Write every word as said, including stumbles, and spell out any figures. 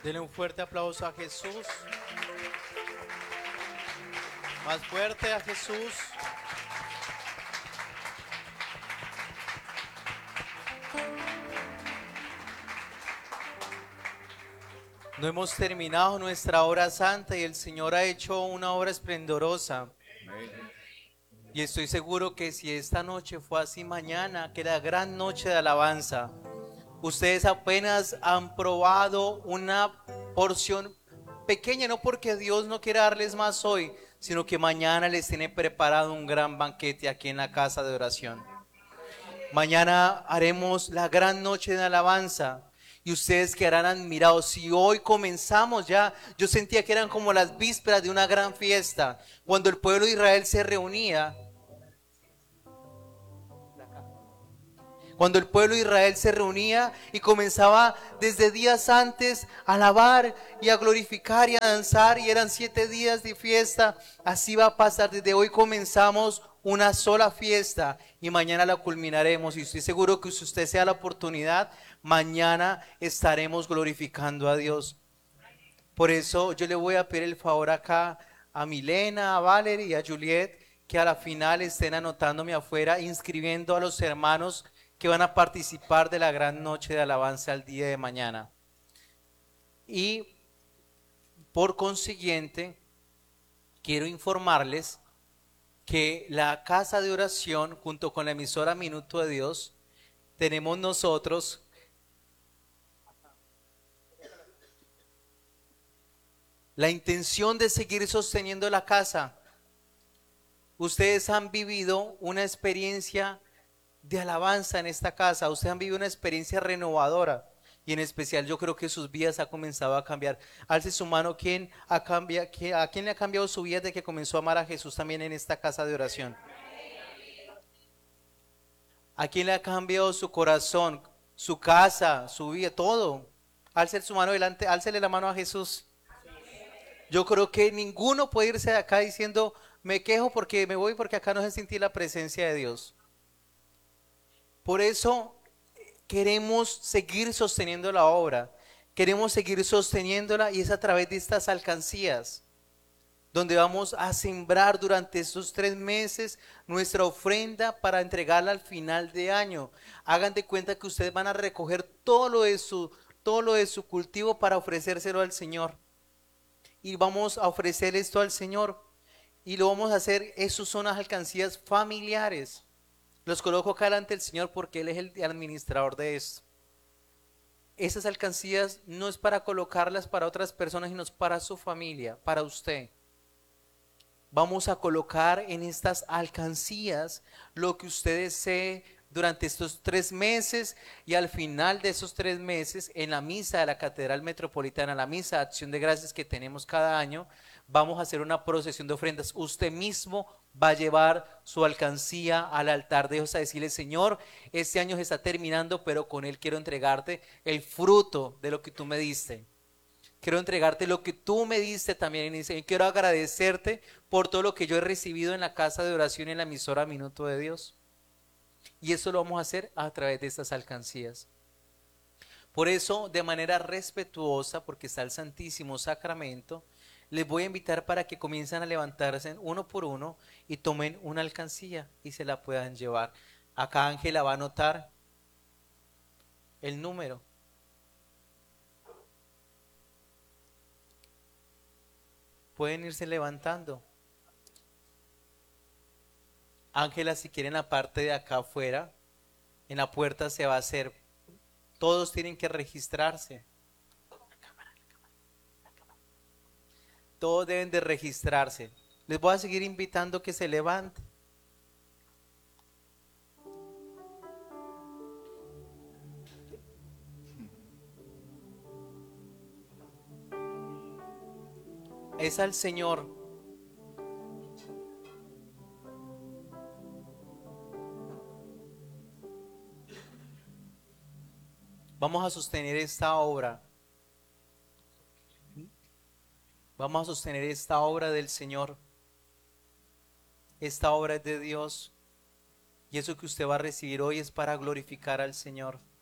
Denle un fuerte aplauso a Jesús. Más fuerte a Jesús. No hemos terminado nuestra hora santa y el Señor ha hecho una obra esplendorosa. Y estoy seguro que si esta noche fue así, mañana queda gran noche de alabanza. Ustedes apenas han probado una porción pequeña, no porque Dios no quiera darles más hoy, sino que mañana les tiene preparado un gran banquete aquí en la casa de oración. Mañana haremos la gran noche de alabanza y ustedes quedarán admirados. Si hoy comenzamos ya, yo sentía que eran como las vísperas de una gran fiesta, cuando el pueblo de Israel se reunía. Cuando el pueblo de Israel se reunía y comenzaba desde días antes a alabar y a glorificar y a danzar, y eran siete días de fiesta, así va a pasar. Desde hoy comenzamos una sola fiesta y mañana la culminaremos. Y estoy seguro que si usted sea la oportunidad, mañana estaremos glorificando a Dios. Por eso yo le voy a pedir el favor acá a Milena, a Valerie y a Juliet, que a la final estén anotándome afuera, inscribiendo a los hermanos que van a participar de la gran noche de alabanza el día de mañana. Y por consiguiente, quiero informarles que la casa de oración, junto con la emisora Minuto de Dios, tenemos nosotros la intención de seguir sosteniendo la casa. Ustedes han vivido una experiencia de alabanza en esta casa, ustedes han vivido una experiencia renovadora y en especial yo creo que sus vidas han comenzado a cambiar. Alce su mano, ¿quién ha cambiado, ¿a quién le ha cambiado su vida desde que comenzó a amar a Jesús también en esta casa de oración? ¿A quién le ha cambiado su corazón, su casa, su vida, todo? Alce su mano delante, álcele la mano a Jesús. Yo creo que ninguno puede irse de acá diciendo, me quejo porque me voy porque acá no se sentí la presencia de Dios. Por eso queremos seguir sosteniendo la obra, queremos seguir sosteniéndola y es a través de estas alcancías, donde vamos a sembrar durante estos tres meses nuestra ofrenda para entregarla al final de año. Hagan de cuenta que ustedes van a recoger todo lo de su, todo lo de su cultivo para ofrecérselo al Señor. Y vamos a ofrecer esto al Señor y lo vamos a hacer, eso son las alcancías familiares. Los coloco acá delante del Señor porque Él es el administrador de esto. Esas alcancías no es para colocarlas para otras personas, sino es para su familia, para usted. Vamos a colocar en estas alcancías lo que usted desee durante estos tres meses y al final de esos tres meses en la misa de la Catedral Metropolitana, la misa de Acción de Gracias que tenemos cada año, vamos a hacer una procesión de ofrendas. Usted mismo va a llevar su alcancía al altar de Dios a decirle, Señor, este año se está terminando, pero con él quiero entregarte el fruto de lo que tú me diste. Quiero entregarte lo que tú me diste también. Y quiero agradecerte por todo lo que yo he recibido en la casa de oración y en la emisora Minuto de Dios. Y eso lo vamos a hacer a través de estas alcancías. Por eso, de manera respetuosa, porque está el Santísimo Sacramento, les voy a invitar para que comiencen a levantarse uno por uno y tomen una alcancía y se la puedan llevar. Acá Ángela va a anotar el número. Pueden irse levantando. Ángela, si quieren la parte de acá afuera, en la puerta se va a hacer. Todos tienen que registrarse. Todos deben de registrarse. Les voy a seguir invitando que se levanten. Es al Señor. Vamos a sostener esta obra. Vamos a sostener esta obra del Señor. Esta obra es de Dios. Y eso que usted va a recibir hoy es para glorificar al Señor.